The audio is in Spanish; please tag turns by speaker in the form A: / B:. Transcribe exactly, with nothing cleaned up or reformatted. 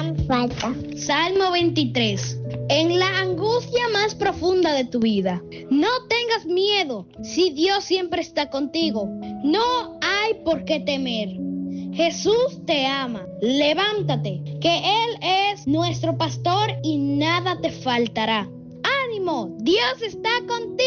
A: me falta.
B: Salmo veintitrés. En la angustia más profunda de tu vida, no tengas miedo si Dios siempre está contigo. No hay por qué temer. Jesús te ama. Levántate, que Él es nuestro pastor y nada te faltará. ¡Ánimo! Dios está contigo.